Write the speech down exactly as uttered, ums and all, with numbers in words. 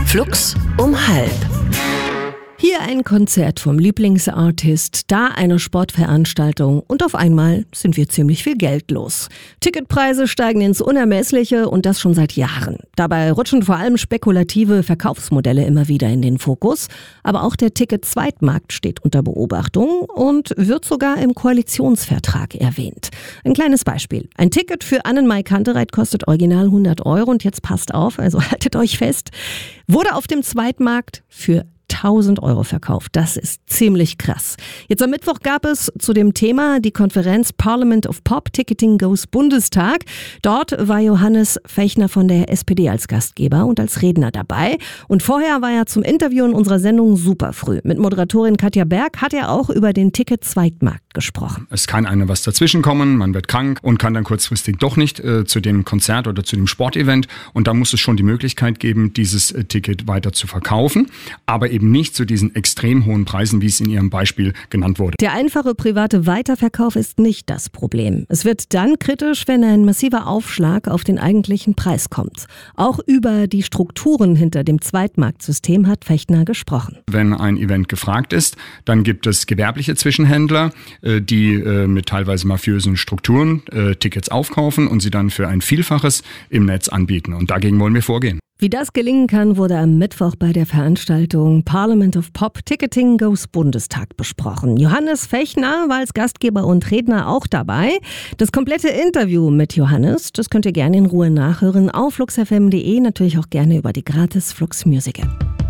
Flux um halb. Hier ein Konzert vom Lieblingsartist, da eine Sportveranstaltung und auf einmal sind wir ziemlich viel Geld los. Ticketpreise steigen ins Unermessliche und das schon seit Jahren. Dabei rutschen vor allem spekulative Verkaufsmodelle immer wieder in den Fokus. Aber auch der Ticket-Zweitmarkt steht unter Beobachtung und wird sogar im Koalitionsvertrag erwähnt. Ein kleines Beispiel. Ein Ticket für Annenmai Kantereit kostet original hundert Euro und jetzt passt auf, also haltet euch fest, wurde auf dem Zweitmarkt für tausend Euro verkauft. Das ist ziemlich krass. Jetzt am Mittwoch gab es zu dem Thema die Konferenz Parliament of Pop, Ticketing Goes Bundestag. Dort war Johannes Fechner von der S P D als Gastgeber und als Redner dabei. Und vorher war er zum Interview in unserer Sendung super früh. Mit Moderatorin Katja Berg hat er auch über den Ticket-Zweitmarkt gesprochen. Es kann einem was dazwischen kommen, man wird krank und kann dann kurzfristig doch nicht äh, zu dem Konzert oder zu dem Sportevent. Und da muss es schon die Möglichkeit geben, dieses äh, Ticket weiter zu verkaufen. Aber eben nicht zu diesen extrem hohen Preisen, wie es in Ihrem Beispiel genannt wurde. Der einfache private Weiterverkauf ist nicht das Problem. Es wird dann kritisch, wenn ein massiver Aufschlag auf den eigentlichen Preis kommt. Auch über die Strukturen hinter dem Zweitmarktsystem hat Fechner gesprochen. Wenn ein Event gefragt ist, dann gibt es gewerbliche Zwischenhändler, die mit teilweise mafiösen Strukturen Tickets aufkaufen und sie dann für ein Vielfaches im Netz anbieten. Und dagegen wollen wir vorgehen. Wie das gelingen kann, wurde am Mittwoch bei der Veranstaltung Parliament of Pop, Ticketing Goes Bundestag besprochen. Johannes Fechner war als Gastgeber und Redner auch dabei. Das komplette Interview mit Johannes, das könnt ihr gerne in Ruhe nachhören auf flux f m punkt d e, natürlich auch gerne über die gratis Flux Music App.